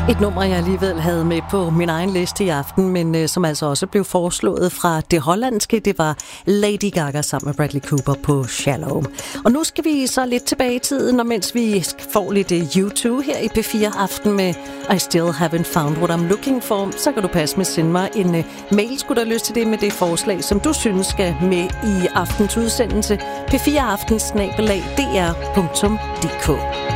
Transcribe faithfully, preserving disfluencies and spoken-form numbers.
Et nummer, jeg alligevel havde med på min egen liste i aften, men øh, som altså også blev foreslået fra det hollandske, det var Lady Gaga sammen med Bradley Cooper på Shallow. Og nu skal vi så lidt tilbage i tiden, og mens vi får lidt U to her i P fire Aften med I Still Haven't Found What I'm Looking For, så kan du passe med at sende mig en uh, mail, skulle du have lyst til det, med det forslag, som du synes skal med i aftens udsendelse. P fire aften snabel-a d r punktum d k.